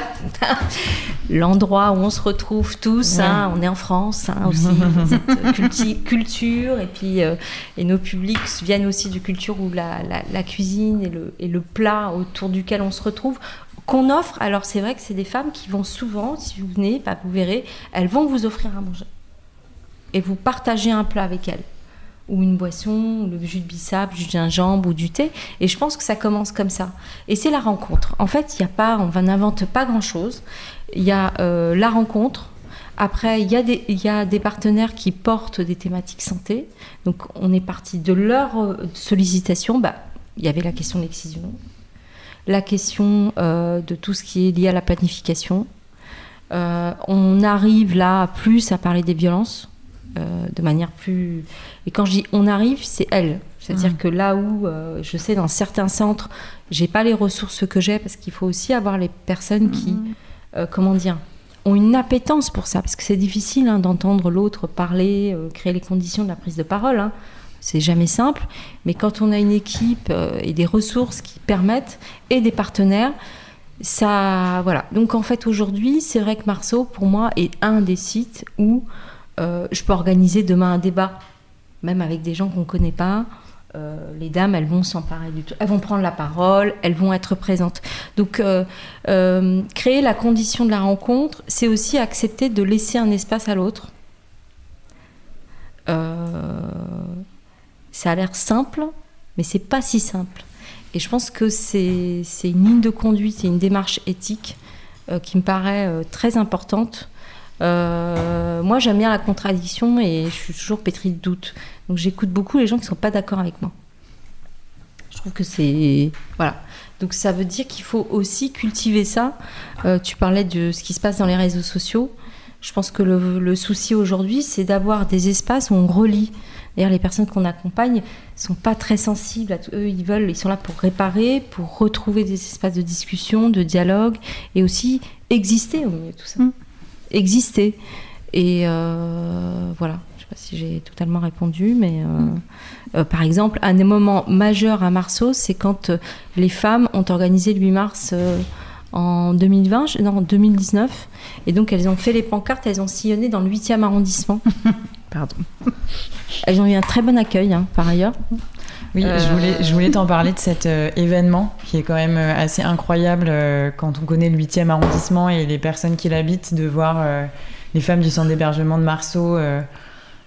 l'endroit où on se retrouve tous. Ouais. Hein, on est en France hein, aussi, cette culti- culture, et puis euh, et nos publics viennent aussi de culture où la, la, la cuisine et le, et le plat autour duquel on se retrouve, qu'on offre. Alors c'est vrai que c'est des femmes qui vont souvent, si vous venez, bah, vous verrez, elles vont vous offrir à manger. Et vous partagez un plat avec elles. Ou une boisson, ou le jus de bissap, du gingembre ou du thé. Et je pense que ça commence comme ça. Et c'est la rencontre. En fait, il y a pas, on n'invente pas grand-chose. Il y a euh, la rencontre. Après, il y a des, il y a des partenaires qui portent des thématiques santé. Donc, on est parti de leur euh, sollicitation. Bah, il y avait la question de l'excision, la question euh, de tout ce qui est lié à la planification. Euh, on arrive là plus à parler des violences. Euh, de manière plus... Et quand je dis on arrive, c'est elle. C'est-à-dire mmh. que là où, euh, je sais, dans certains centres, j'ai pas les ressources que j'ai, parce qu'il faut aussi avoir les personnes qui, mmh. euh, comment dire, ont une appétence pour ça, parce que c'est difficile hein, d'entendre l'autre parler, euh, créer les conditions de la prise de parole. Hein. C'est jamais simple, mais quand on a une équipe euh, et des ressources qui permettent, et des partenaires, ça... Voilà. Donc en fait, aujourd'hui, c'est vrai que Marceau, pour moi, est un des sites où Euh, je peux organiser demain un débat, même avec des gens qu'on ne connaît pas. Euh, les dames, elles vont s'emparer du tout. Elles vont prendre la parole, elles vont être présentes. Donc, euh, euh, créer la condition de la rencontre, c'est aussi accepter de laisser un espace à l'autre. Euh, ça a l'air simple, mais ce n'est pas si simple. Et je pense que c'est, c'est une ligne de conduite et une démarche éthique euh, qui me paraît euh, très importante. Euh, moi j'aime bien la contradiction et je suis toujours pétrie de doute, donc j'écoute beaucoup les gens qui ne sont pas d'accord avec moi. Je trouve que c'est... Voilà. Donc ça veut dire qu'il faut aussi cultiver ça. Euh, tu parlais de ce qui se passe dans les réseaux sociaux. Je pense que le, le souci aujourd'hui, c'est d'avoir des espaces où on relie. D'ailleurs, les personnes qu'on accompagne ne sont pas très sensibles à tout. Eux, ils veulent, ils sont là pour réparer, pour retrouver des espaces de discussion, de dialogue, et aussi exister au milieu de tout ça. Mmh. Exister. Et euh, voilà, je ne sais pas si j'ai totalement répondu, mais euh, mmh. euh, par exemple, un des moments majeurs à Marceau, c'est quand euh, les femmes ont organisé le huit mars euh, en deux mille vingt, non, en deux mille dix-neuf, et donc elles ont fait les pancartes, elles ont sillonné dans le huitième arrondissement. Pardon. Elles ont eu un très bon accueil, hein, par ailleurs. Oui, euh... je voulais, je voulais t'en parler de cet euh, événement qui est quand même euh, assez incroyable euh, quand on connaît le huitième arrondissement et les personnes qui l'habitent, de voir euh, les femmes du centre d'hébergement de Marceau euh,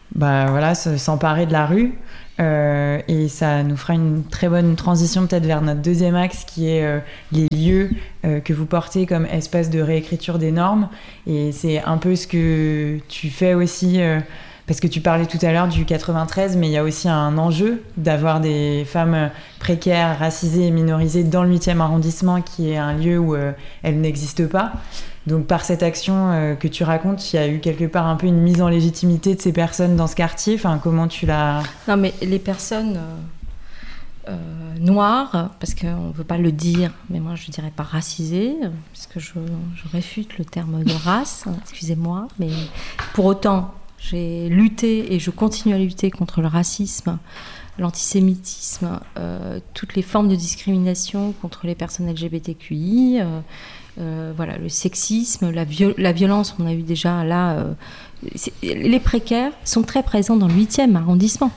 bah, voilà, s'emparer de la rue. Euh, et ça nous fera une très bonne transition peut-être vers notre deuxième axe qui est euh, les lieux euh, que vous portez comme espace de réécriture des normes. Et c'est un peu ce que tu fais aussi, euh, parce que tu parlais tout à l'heure du quatre-vingt-treize, mais il y a aussi un enjeu d'avoir des femmes précaires, racisées et minorisées dans le huitième arrondissement, qui est un lieu où euh, elles n'existent pas. Donc par cette action euh, que tu racontes, il y a eu quelque part un peu une mise en légitimité de ces personnes dans ce quartier. Enfin, comment tu l'as... Non, mais les personnes euh, euh, noires, parce qu'on ne veut pas le dire, mais moi je ne dirais pas racisées, parce que je, je réfute le terme de race, hein, excusez-moi, mais pour autant, j'ai lutté et je continue à lutter contre le racisme, l'antisémitisme, euh, toutes les formes de discrimination contre les personnes L G B T Q I, euh, Euh, voilà, le sexisme, la, viol- la violence, on a eu déjà là. Euh, les précaires sont très présents dans le huitième arrondissement.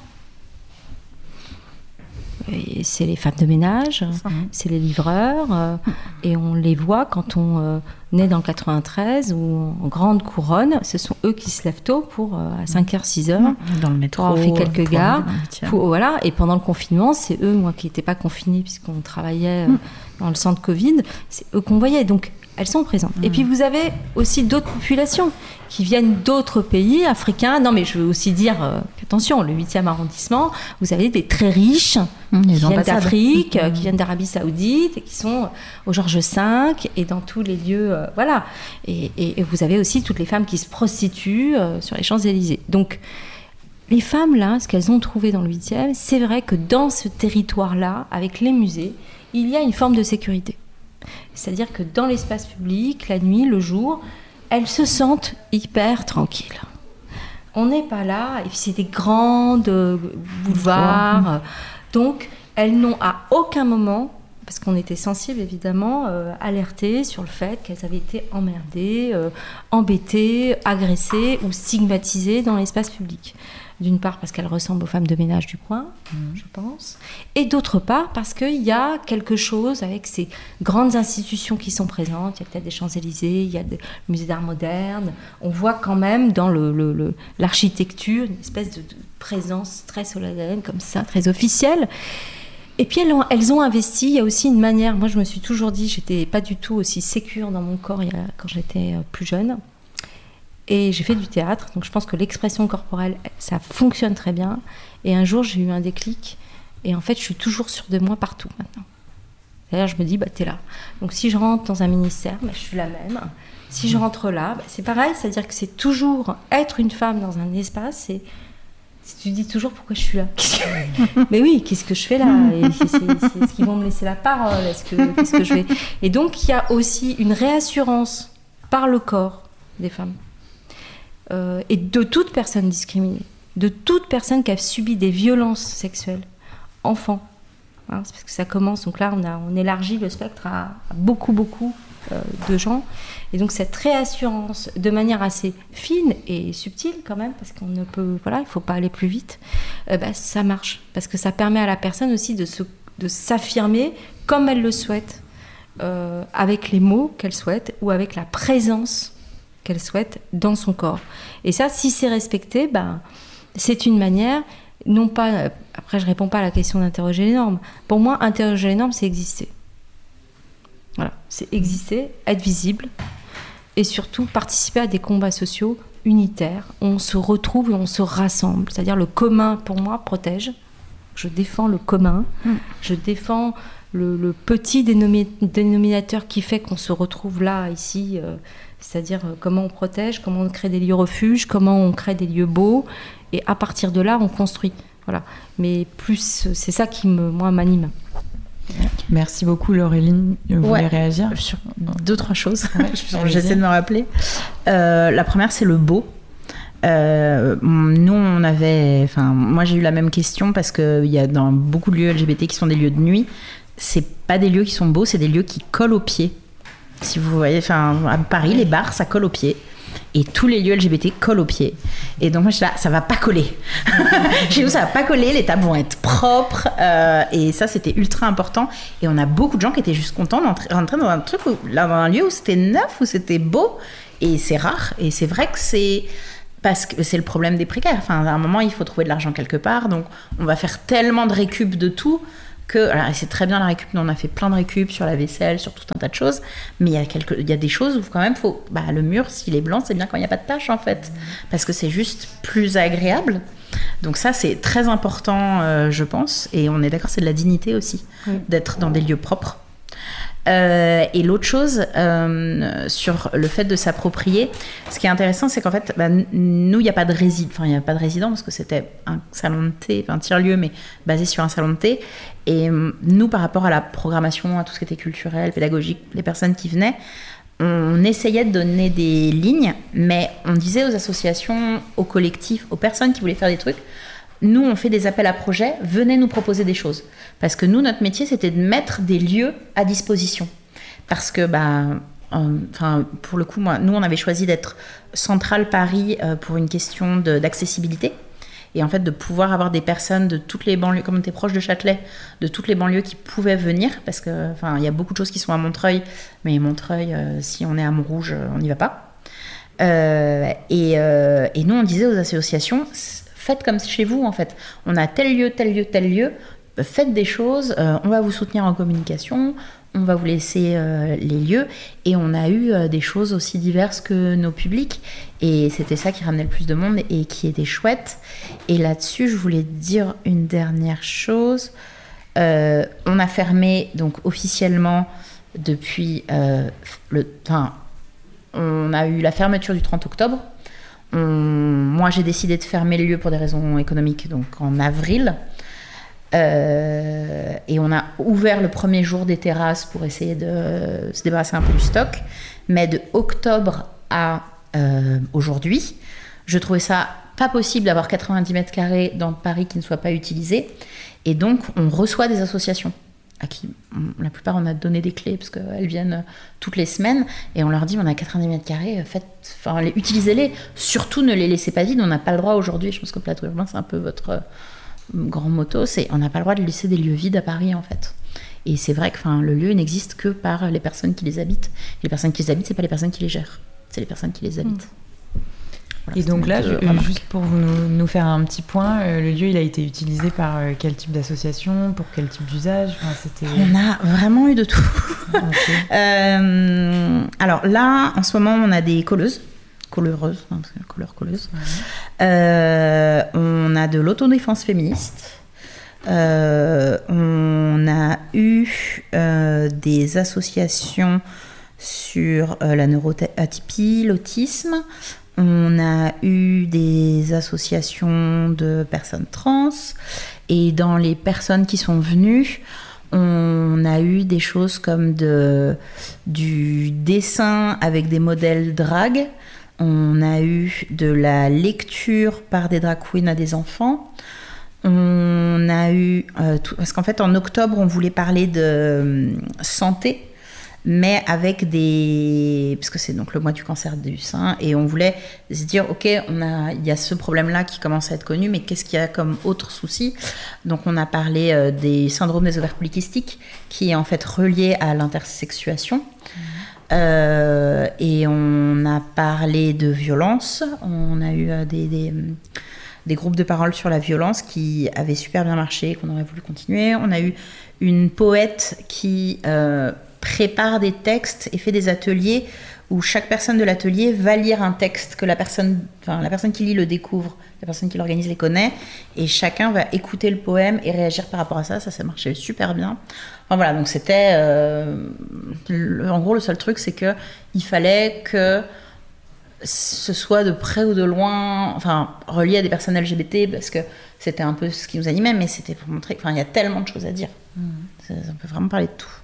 Et c'est les femmes de ménage, c'est les livreurs, euh, et on les voit quand on euh, naît dans le quatre-vingt-treize ou en grande couronne. Ce sont eux qui se lèvent tôt pour euh, à cinq heures, six heures, dans le métro, pour avoir fait quelques gares. Pour, pour, voilà. Et pendant le confinement, c'est eux, moi qui n'étais pas confinée puisqu'on travaillait euh, dans le centre Covid, c'est eux qu'on voyait. Donc elles sont présentes. Mmh. Et puis vous avez aussi d'autres populations qui viennent d'autres pays africains. Non, mais je veux aussi dire euh, attention, le huitième arrondissement, vous avez des très riches mmh, qui viennent d'Afrique, mmh. qui viennent d'Arabie Saoudite, et qui sont au Georges cinq et dans tous les lieux, euh, voilà. Et, et, et vous avez aussi toutes les femmes qui se prostituent euh, sur les Champs-Élysées. Donc les femmes là, ce qu'elles ont trouvé dans le huitième, c'est vrai que dans ce territoire-là, avec les musées, il y a une forme de sécurité. C'est-à-dire que dans l'espace public, la nuit, le jour, elles se sentent hyper tranquilles. On n'est pas là, et puis c'est des grandes boulevards. Donc, elles n'ont à aucun moment, parce qu'on était sensibles évidemment, euh, alertées sur le fait qu'elles avaient été emmerdées, euh, embêtées, agressées ou stigmatisées dans l'espace public. D'une part parce qu'elles ressemblent aux femmes de ménage du coin, mmh. je pense, et d'autre part parce qu'il y a quelque chose avec ces grandes institutions qui sont présentes. Il y a peut-être des Champs-Élysées, il y a le musée d'art moderne. On voit quand même dans le, le, le, l'architecture une espèce de, de présence très solennelle, comme ça, très officielle. Et puis elles ont, elles ont investi. Il y a aussi une manière. Moi, je me suis toujours dit, j'étais pas du tout aussi sécure dans mon corps il y a, quand j'étais plus jeune. Et j'ai fait du théâtre, donc je pense que l'expression corporelle, ça fonctionne très bien. Et un jour, j'ai eu un déclic, et en fait, je suis toujours sûre de moi partout maintenant. C'est-à-dire, je me dis, bah, t'es là. Donc, si je rentre dans un ministère, bah, je suis la même. Si je rentre là, bah, c'est pareil, c'est-à-dire que c'est toujours être une femme dans un espace, et tu dis toujours pourquoi je suis là. Mais oui, qu'est-ce que je fais là? Et c'est, c'est, c'est, est-ce qu'ils vont me laisser la parole? Est-ce que, qu'est-ce que je vais... Et donc, il y a aussi une réassurance par le corps des femmes. Euh, et de toute personne discriminée, de toute personne qui a subi des violences sexuelles, enfants. Hein, c'est parce que ça commence, donc là on, a, on élargit le spectre à, à beaucoup, beaucoup euh, de gens. Et donc cette réassurance, de manière assez fine et subtile quand même, parce qu'on ne peut, voilà, il ne faut pas aller plus vite, euh, bah, ça marche. Parce que ça permet à la personne aussi de, se, de s'affirmer comme elle le souhaite, euh, avec les mots qu'elle souhaite ou avec la présence qu'elle souhaite dans son corps. Et ça, si c'est respecté, ben, c'est une manière, non pas... Après, je ne réponds pas à la question d'interroger les normes. Pour moi, interroger les normes, c'est exister. Voilà, c'est exister, être visible, et surtout participer à des combats sociaux unitaires, où on se retrouve et on se rassemble. C'est-à-dire le commun, pour moi, protège. Je défends le commun, mmh. je défends le, le petit dénomi- dénominateur qui fait qu'on se retrouve là, ici... Euh, c'est-à-dire comment on protège, comment on crée des lieux refuges, comment on crée des lieux beaux, et à partir de là, on construit. Voilà. Mais plus, c'est ça qui, me, moi, m'anime. Merci beaucoup, Laureline. Vous ouais, voulez réagir sur deux, trois choses. Ouais, J'essaie de me rappeler. Euh, la première, c'est le beau. Euh, nous, on avait... Enfin, moi, j'ai eu la même question parce qu'il y a dans beaucoup de lieux L G B T qui sont des lieux de nuit. C'est pas des lieux qui sont beaux, c'est des lieux qui collent aux pieds. Si vous voyez, enfin, à Paris, les bars, ça colle aux pieds. Et tous les lieux L G B T collent aux pieds. Et donc, moi, je suis là, ça va pas coller. Chez nous, ça va pas coller, les tables vont être propres. Euh, et ça, c'était ultra important. Et on a beaucoup de gens qui étaient juste contents d'entrer dans un truc, où, là, dans un lieu où c'était neuf, où c'était beau. Et c'est rare. Et c'est vrai que c'est... parce que c'est le problème des précaires. Enfin, à un moment, il faut trouver de l'argent quelque part. Donc, on va faire tellement de récup de tout que... Alors, c'est très bien la récup. Nous, on a fait plein de récup sur la vaisselle, sur tout un tas de choses. Mais il y a, quelques, il y a des choses où, quand même, faut... Bah, le mur, s'il est blanc, c'est bien quand il n'y a pas de taches, en fait. Parce que c'est juste plus agréable. Donc ça, c'est très important, euh, je pense. Et on est d'accord, c'est de la dignité aussi, oui. d'être dans des lieux propres. Euh, et l'autre chose, euh, sur le fait de s'approprier, ce qui est intéressant, c'est qu'en fait, bah, nous, il n'y a pas de résident, enfin, il n'y a pas de résident parce que c'était un salon de thé, un tiers-lieu, mais basé sur un salon de thé. Et nous, par rapport à la programmation, à tout ce qui était culturel, pédagogique, les personnes qui venaient, on essayait de donner des lignes, mais on disait aux associations, aux collectifs, aux personnes qui voulaient faire des trucs, nous, on fait des appels à projets, venez nous proposer des choses. Parce que nous, notre métier, c'était de mettre des lieux à disposition. Parce que, bah, euh, enfin, pour le coup, moi, nous, on avait choisi d'être Centrale Paris euh, pour une question de, d'accessibilité. Et en fait, de pouvoir avoir des personnes de toutes les banlieues, comme on était proche de Châtelet, de toutes les banlieues qui pouvaient venir. Parce que, enfin, il y a beaucoup de choses qui sont à Montreuil. Mais Montreuil, euh, si on est à Montrouge, on n'y va pas. Euh, et, euh, et nous, on disait aux associations... Faites comme chez vous, en fait. On a tel lieu, tel lieu, tel lieu. Faites des choses. Euh, on va vous soutenir en communication. On va vous laisser euh, les lieux. Et on a eu euh, des choses aussi diverses que nos publics. Et c'était ça qui ramenait le plus de monde et qui était chouette. Et là-dessus, je voulais dire une dernière chose. Euh, on a fermé, donc, officiellement, depuis... Euh, le, enfin, on a eu la fermeture du trente octobre. On, moi, j'ai décidé de fermer le lieu pour des raisons économiques, donc en avril. Euh, et on a ouvert le premier jour des terrasses pour essayer de se débarrasser un peu du stock. Mais de octobre à euh, aujourd'hui, je trouvais ça pas possible d'avoir quatre-vingt-dix mètres carrés dans Paris qui ne soient pas utilisés. Et donc, on reçoit des associations à qui, la plupart, on a donné des clés parce qu'elles viennent toutes les semaines et on leur dit on a quatre-vingt-dix mètres carrés, faites, enfin, les, utilisez-les, surtout ne les laissez pas vides. On n'a pas le droit aujourd'hui, je pense que Plateau Urbain c'est un peu votre euh, grand motto, c'est on n'a pas le droit de laisser des lieux vides à Paris en fait. Et c'est vrai que enfin, le lieu n'existe que par les personnes qui les habitent. Et les personnes qui les habitent, c'est pas les personnes qui les gèrent, c'est les personnes qui les habitent. Mmh. Voilà, et donc là, je, euh, juste pour nous, nous faire un petit point, euh, le lieu, il a été utilisé par euh, quel type d'association, pour quel type d'usage enfin, c'était... On a vraiment eu de tout. Okay. euh, alors là, en ce moment, on a des colleuses, collereuses, hein, couleur colleuse. Ouais. Euh, on a de l'autodéfense féministe. Euh, on a eu euh, des associations sur euh, la neuroatypie, l'autisme. On a eu des associations de personnes trans et dans les personnes qui sont venues, on a eu des choses comme de, du dessin avec des modèles drag, on a eu de la lecture par des drag queens à des enfants, on a eu... Euh, tout, parce qu'en fait, en octobre, on voulait parler de euh, santé, mais avec des... Parce que c'est donc le mois du cancer du sein, et on voulait se dire, ok, on a, il y a ce problème-là qui commence à être connu, mais qu'est-ce qu'il y a comme autre souci ? Donc on a parlé euh, des syndromes des ovaires polykystiques, qui est en fait relié à l'intersexuation. Mmh. Euh, et on a parlé de violence, on a eu euh, des... des des groupes de parole sur la violence qui avaient super bien marché, qu'on aurait voulu continuer. On a eu une poète qui... Euh, prépare des textes et fait des ateliers où chaque personne de l'atelier va lire un texte que la personne, enfin, la personne qui lit le découvre, la personne qui l'organise les connaît, et chacun va écouter le poème et réagir par rapport à ça. Ça, ça marchait super bien. Enfin voilà, donc c'était... Euh, le, en gros, le seul truc, c'est qu'il fallait que ce soit de près ou de loin, enfin, relié à des personnes L G B T, parce que c'était un peu ce qui nous animait, mais c'était pour montrer... Enfin, il y a tellement de choses à dire. Mmh. On peut vraiment parler de tout.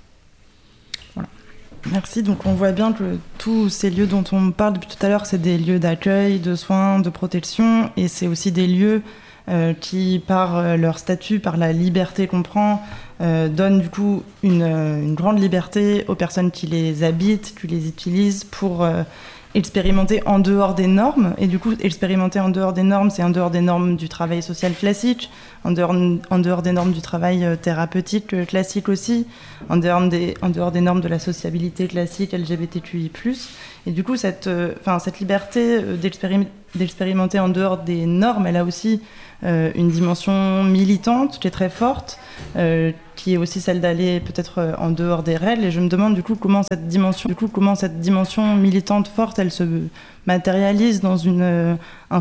Merci. Donc on voit bien que tous ces lieux dont on parle depuis tout à l'heure, c'est des lieux d'accueil, de soins, de protection, et c'est aussi des lieux euh, qui, par leur statut, par la liberté qu'on prend, euh, donnent du coup une, une grande liberté aux personnes qui les habitent, qui les utilisent pour euh, expérimenter en dehors des normes. Et du coup, expérimenter en dehors des normes, c'est en dehors des normes du travail social classique, en dehors, en dehors des normes du travail thérapeutique classique aussi, en dehors des, en dehors des normes de la sociabilité classique L G B T Q I plus. Et du coup, cette, euh, cette liberté d'expérim- d'expérimenter en dehors des normes, elle a aussi euh, une dimension militante qui est très forte, euh, qui est aussi celle d'aller peut-être en dehors des règles. Et je me demande du coup comment cette dimension, du coup, comment cette dimension militante forte, elle se matérialise dans une, un